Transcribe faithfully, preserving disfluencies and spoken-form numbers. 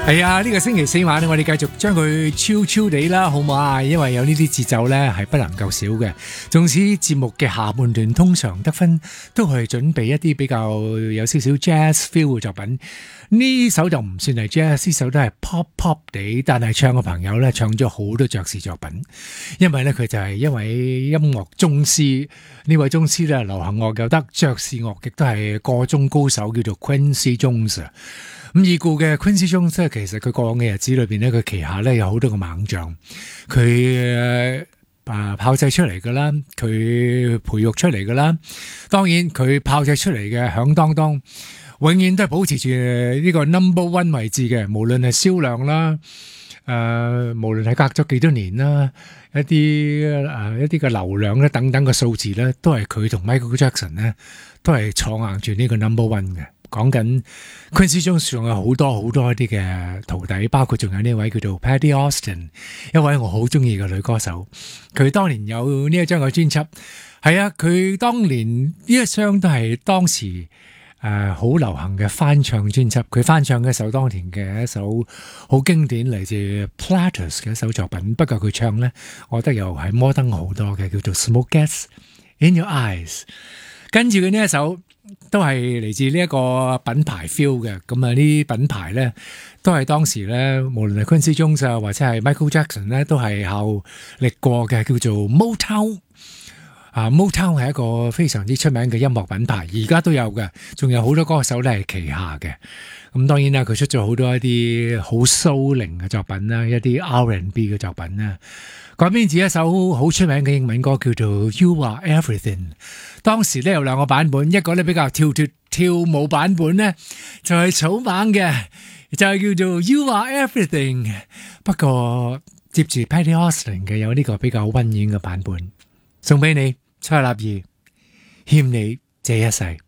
係啊，呢個星期四晚我哋繼續將佢超超地啦，好唔好啊？因為有呢啲節奏呢係不能夠少嘅。縱使節目嘅下半段通常得分都係準備一啲比較有少少 jazz feel 嘅作品，呢首就唔算係 jazz， 呢首都係 pop pop 地，但係唱嘅朋友呢唱咗好多爵士作品，因為呢佢就係一位音樂宗師，呢位宗師呢流行樂又得，爵士樂亦都係個中高手，叫做 Quincy Jones。咁已故嘅 Quincy Jones 其實佢過往嘅日子裏邊咧，佢旗下咧有好多個猛將，佢啊炮製出嚟噶啦，佢培育出嚟噶啦。當然佢炮製出嚟嘅響當當，永遠都係保持住呢個 number one 位置嘅，無論係銷量啦，誒、呃，無論係隔咗幾多年啦，一啲誒、呃、一啲嘅流量咧等等嘅數字咧，都係佢同 Michael Jackson 咧都係坐硬住呢個 number one 嘅。講緊 Quincy Jones 仲有好多好多一啲嘅徒弟，包括仲有呢位叫做 Patti Austin， 一位我好中意嘅女歌手。佢當年有呢一張嘅專輯，係啊，佢當年呢一張都係當時誒好、呃、流行嘅翻唱專輯。佢翻唱嘅首當年嘅一首好經典嚟自 Platters 嘅一首作品，不過佢唱呢，我覺得又係摩登好多嘅，叫做 Smoke Gets In Your Eyes。跟住佢呢一首都係嚟自呢一個品牌 feel 嘅，咁啊呢啲品牌咧都係當時咧，無論係 Quincy Jones 啊或者係 Michael Jackson 咧，都係效力過嘅，叫做 Motown。啊 Motown 係一個非常之出名嘅音樂品牌，而家都有嘅，仲有好多歌手咧係旗下嘅。咁當然啦，佢出咗好多一啲好蘇靈嘅作品啦，一啲 R and B 嘅作品啦。改編自一首好出名嘅英文歌叫做 You Are Everything。當時咧有兩個版本，一個咧比較跳脫跳舞版本咧就係草蜢嘅，就係叫做 You Are Everything。不過接住 Patti Austin 嘅有呢個比較溫婉嘅版本，送俾你蔡立兒，欠你這一世。